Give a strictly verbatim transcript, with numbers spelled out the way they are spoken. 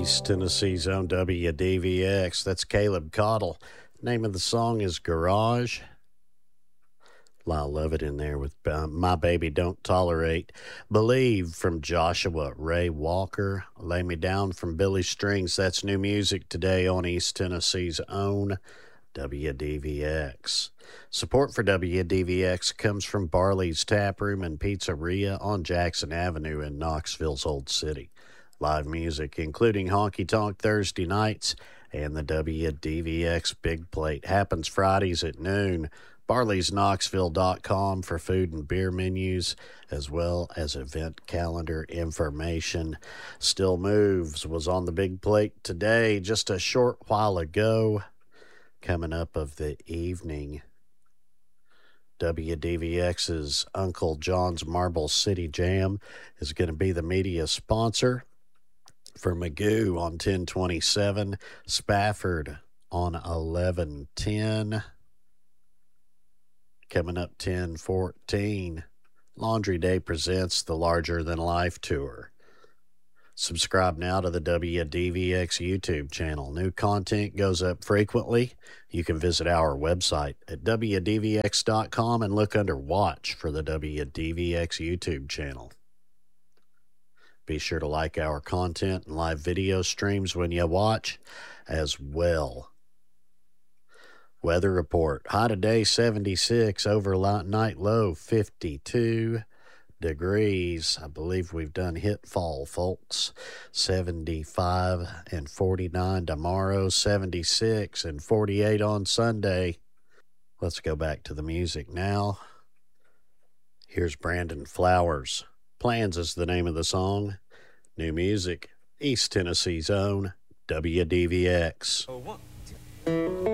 East Tennessee's own W D V X. That's Caleb Cottle. Name of the song is Garage. I love it in there with uh, My Baby Don't Tolerate. Believe from Joshua Ray Walker. Lay Me Down from Billy Strings. That's new music today on East Tennessee's own W D V X. Support for W D V X comes from Barley's Tap Room and Pizzeria on Jackson Avenue in Knoxville's Old City. Live music, including Honky Tonk Thursday nights and the W D V X Big Plate, happens Fridays at noon. Barleys Knoxville dot com for food and beer menus, as well as event calendar information. Still Moves was on the Big Plate today, just a short while ago. Coming up of the evening, W D V X's Uncle John's Marble City Jam is going to be the media sponsor for Magoo on ten twenty-seven, Spafford on eleven ten. Coming up ten fourteen, Laundry Day presents the Larger Than Life Tour. Subscribe now to the W D V X YouTube channel. New content goes up frequently. You can visit our website at W D V X dot com and look under Watch for the W D V X YouTube channel. Be sure to like our content and live video streams when you watch as well. Weather report. High today, seventy-six. Overnight low, fifty-two degrees. I believe we've done hit fall, folks. seventy-five and forty-nine tomorrow, seventy-six and forty-eight on Sunday. Let's go back to the music now. Here's Brandon Flowers. Plans is the name of the song. New music, East Tennessee's own W D V X. Oh, one, two.